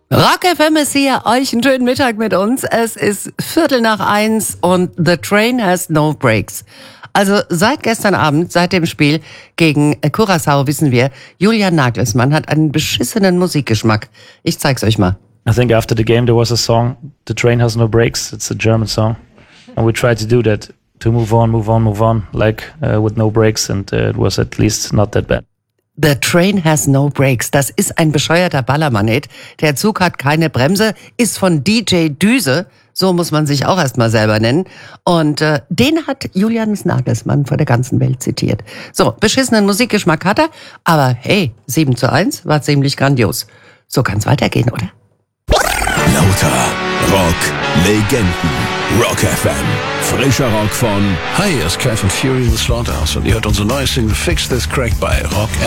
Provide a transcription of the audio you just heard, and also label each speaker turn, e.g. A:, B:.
A: Rock FM ist hier, euch einen schönen Mittag mit uns. Es ist 1:15 und The Train has no brakes. Also seit gestern Abend, seit dem Spiel gegen Curaçao wissen wir, Julian Nagelsmann hat einen beschissenen Musikgeschmack. Ich zeig's euch mal.
B: I think after the game there was a song, The Train Has No Brakes. It's a German song. And we tried to do that, to move on, like with no brakes, and it was at least not that bad.
A: The Train has no brakes. Das ist ein bescheuerter Ballermann-Hit. Der Zug hat keine Bremse, ist von DJ Düse. So muss man sich auch erstmal selber nennen. Und den hat Julian Nagelsmann vor der ganzen Welt zitiert. So, beschissenen Musikgeschmack hat er, aber hey, 7:1 war ziemlich grandios. So kann's weitergehen, oder?
C: Lauter Rock-Legenden. Rock FM. Frischer Rock von...
D: Hi, hier ist Kai von Fury in the Slaughterhouse und ihr hört unsere neue Single Fix This Crack bei Rock